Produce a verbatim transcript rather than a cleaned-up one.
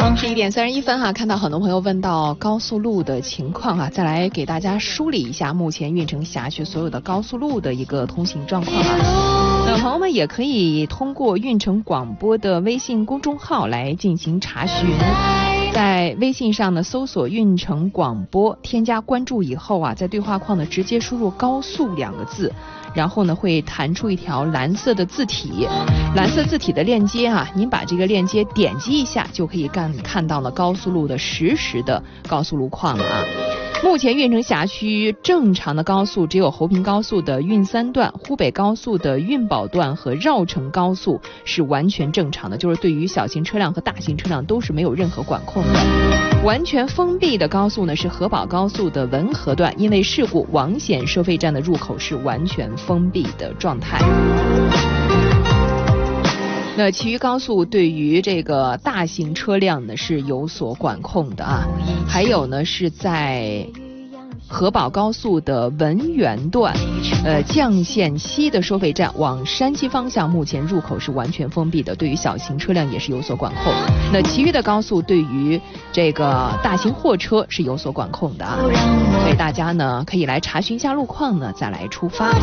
十一点三十一分哈，看到很多朋友问到高速路的情况哈，再来给大家梳理一下目前运城辖区所有的高速路的一个通行状况啊。那朋友们也可以通过运城广播的微信公众号来进行查询。在微信上呢搜索运城广播，添加关注以后啊，在对话框呢直接输入高速两个字，然后呢会弹出一条蓝色的字体，蓝色字体的链接啊，您把这个链接点击一下就可以看看到了高速路的实时的高速路况了啊。目前运城辖区正常的高速只有侯平高速的运三段、湖北高速的运宝段和绕城高速是完全正常的，就是对于小型车辆和大型车辆都是没有任何管控的。完全封闭的高速呢是河宝高速的文河段，因为事故王显收费站的入口是完全封闭的状态。那其余高速对于这个大型车辆呢是有所管控的啊，还有呢是在河宝高速的文源段，呃绛县西的收费站往山西方向目前入口是完全封闭的，对于小型车辆也是有所管控。那其余的高速对于这个大型货车是有所管控的啊，所以大家呢可以来查询一下路况呢，再来出发。